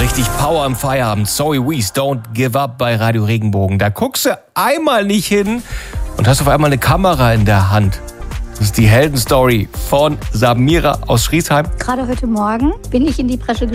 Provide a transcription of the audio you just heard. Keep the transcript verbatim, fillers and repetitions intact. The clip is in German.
Richtig Power im Feierabend. Zoe Wees, Don't Give Up bei Radio Regenbogen. Da guckst du einmal nicht hin und hast auf einmal eine Kamera in der Hand. Das ist die Heldenstory von Samira aus Schriesheim. Gerade heute Morgen bin ich in die Bresche